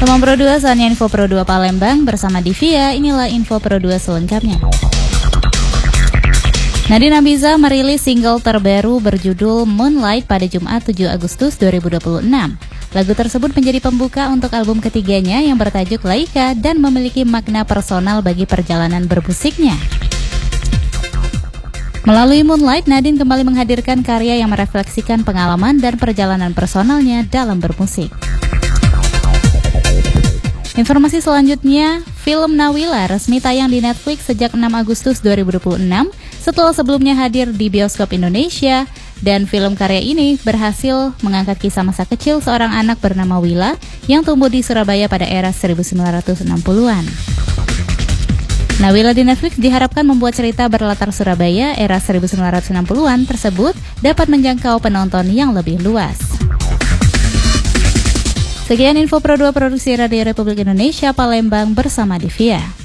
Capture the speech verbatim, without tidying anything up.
Teman Pro dua, saatnya Info Pro dua Palembang bersama Divia. Inilah Info Pro dua selengkapnya. Nadine Amizah merilis single terbaru berjudul Moonlight pada Jumat tujuh Agustus dua ribu dua puluh enam. Lagu tersebut menjadi pembuka untuk album ketiganya yang bertajuk Laika dan memiliki makna personal bagi perjalanan bermusiknya. Melalui Moonlight, Nadine kembali menghadirkan karya yang merefleksikan pengalaman dan perjalanan personalnya dalam bermusik. Informasi selanjutnya, film Nawila resmi tayang di Netflix sejak enam Agustus dua ribu dua puluh enam setelah sebelumnya hadir di bioskop Indonesia, dan film karya ini berhasil mengangkat kisah masa kecil seorang anak bernama Wila yang tumbuh di Surabaya pada era seribu sembilan ratus enam puluhan. Nawila di Netflix diharapkan membuat cerita berlatar Surabaya era seribu sembilan ratus enam puluhan tersebut dapat menjangkau penonton yang lebih luas. Sekian Info Pro dua Produksi Radio Republik Indonesia Palembang bersama Divia.